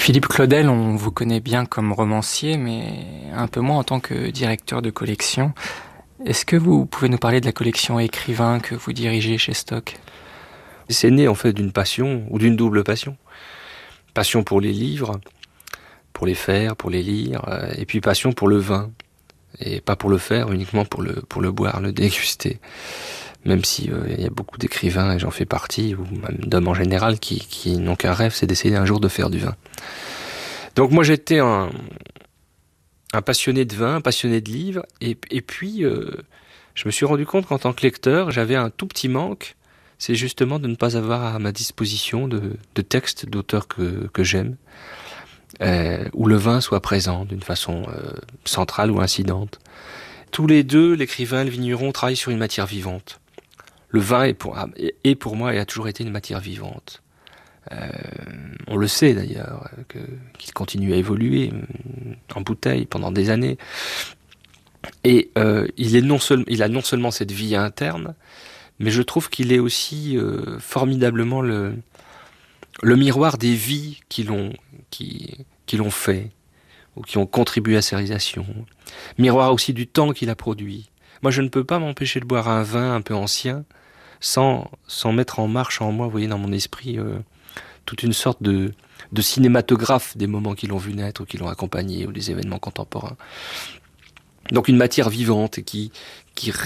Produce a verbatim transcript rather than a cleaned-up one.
Philippe Claudel, on vous connaît bien comme romancier, mais un peu moins en tant que directeur de collection. Est-ce que vous pouvez nous parler de la collection écrivain que vous dirigez chez Stock ? C'est né en fait d'une passion, ou d'une double passion. Passion pour les livres, pour les faire, pour les lire, et puis passion pour le vin. Et pas pour le faire, uniquement pour le, pour le boire, le déguster. Même si euh, il y a beaucoup d'écrivains, et j'en fais partie, ou même d'hommes en général, qui, qui n'ont qu'un rêve, c'est d'essayer un jour de faire du vin. Donc moi j'étais un, un passionné de vin, un passionné de livres, et, et puis euh, je me suis rendu compte qu'en tant que lecteur, j'avais un tout petit manque, c'est justement de ne pas avoir à ma disposition de, de textes d'auteurs que, que j'aime, euh, où le vin soit présent d'une façon euh, centrale ou incidente. Tous les deux, l'écrivain et le vigneron travaillent sur une matière vivante. Le vin est pour, est pour moi et a toujours été une matière vivante. Euh, on le sait d'ailleurs, que, qu'il continue à évoluer en bouteille pendant des années. Et euh, il, est non seul, il a non seulement cette vie interne, mais je trouve qu'il est aussi euh, formidablement le, le miroir des vies qui l'ont, qui, qui l'ont fait, ou qui ont contribué à sa réalisation. Miroir aussi du temps qu'il a produit. Moi, je ne peux pas m'empêcher de boire un vin un peu ancien sans, sans mettre en marche en moi, vous voyez, dans mon esprit, euh, toute une sorte de, de cinématographe des moments qui l'ont vu naître ou qui l'ont accompagné ou des événements contemporains. Donc une matière vivante qui, qui